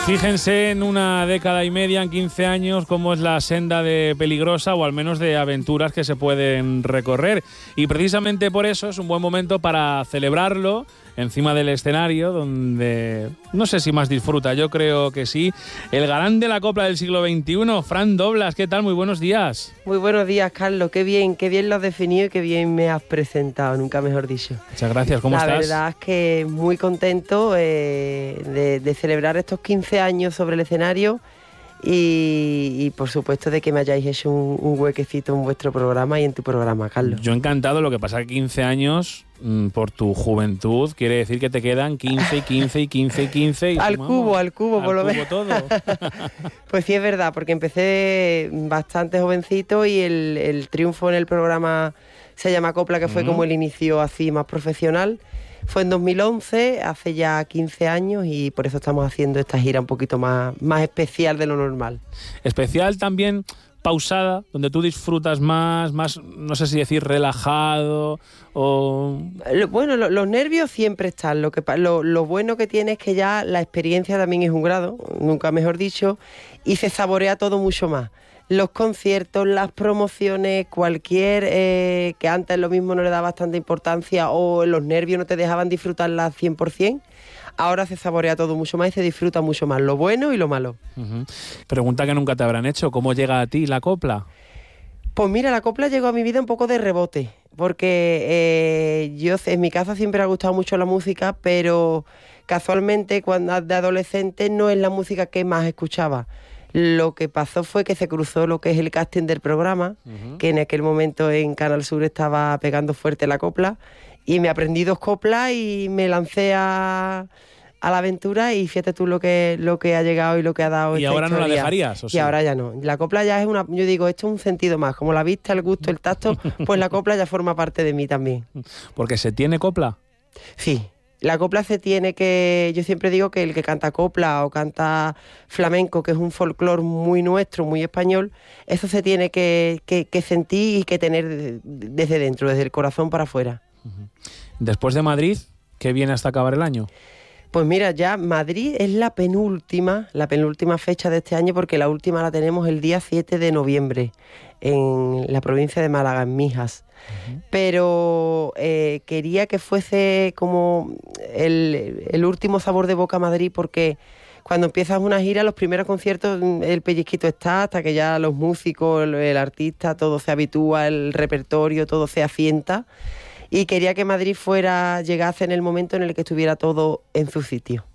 Fíjense en una década y media, en 15 años, cómo es la senda de peligrosa o al menos de aventuras que se pueden recorrer. Y precisamente por eso es un buen momento para celebrarlo encima del escenario, donde no sé si más disfruta, yo creo que sí. El galán de la copla del siglo XXI, Fran Doblas. ¿Qué tal? Muy buenos días. Muy buenos días, Carlos. Qué bien lo has definido y qué bien me has presentado, nunca mejor dicho. Muchas gracias. ¿Cómo estás? La verdad es que muy contento de celebrar estos 15 años sobre el escenario y por supuesto de que me hayáis hecho un huequecito en vuestro programa y en tu programa, Carlos. Yo encantado, lo que pasa que 15 años por tu juventud quiere decir que te quedan 15 y 15 y 15 y 15 y al cubo por lo menos. Todo. Pues sí, es verdad, porque empecé bastante jovencito y el triunfo en el programa Se llama Copla, que fue como el inicio así más profesional. Fue en 2011, hace ya 15 años, y por eso estamos haciendo esta gira un poquito más especial de lo normal. Especial también, pausada, donde tú disfrutas más, no sé si decir relajado o... Bueno, los nervios siempre están. Lo bueno que tiene es que ya la experiencia también es un grado, nunca mejor dicho, y se saborea todo mucho más. Los conciertos, las promociones, cualquier que antes lo mismo no le daba bastante importancia o los nervios no te dejaban disfrutarla al 100%, ahora se saborea todo mucho más y se disfruta mucho más, lo bueno y lo malo. Uh-huh. Pregunta que nunca te habrán hecho, ¿cómo llega a ti la copla? Pues mira, la copla llegó a mi vida un poco de rebote, porque yo en mi casa siempre ha gustado mucho la música, pero casualmente cuando de adolescente no es la música que más escuchaba. Lo que pasó fue que se cruzó lo que es el casting del programa, que en aquel momento en Canal Sur estaba pegando fuerte la copla, y me aprendí 2 coplas y me lancé a la aventura, y fíjate tú lo que ha llegado y lo que ha dado. ¿Y esta ahora historia. no la dejarías? ¿O sí? Y ahora ya no. La copla ya es yo digo, esto es un sentido más, como la vista, el gusto, el tacto, pues la copla ya forma parte de mí también. ¿Porque se tiene copla? Sí. La copla se tiene que... Yo siempre digo que el que canta copla o canta flamenco, que es un folclore muy nuestro, muy español, eso se tiene que sentir y que tener desde dentro, desde el corazón para afuera. Uh-huh. Después de Madrid, ¿qué viene hasta acabar el año? Pues mira, ya Madrid es la penúltima fecha de este año, porque la última la tenemos el día 7 de noviembre en la provincia de Málaga, en Mijas. Uh-huh. Pero quería que fuese como el último sabor de boca a Madrid, porque cuando empiezas una gira, los primeros conciertos, el pellizquito está hasta que ya los músicos, el artista, todo se habitúa, el repertorio, todo se asienta. Y quería que Madrid llegase en el momento en el que estuviera todo en su sitio.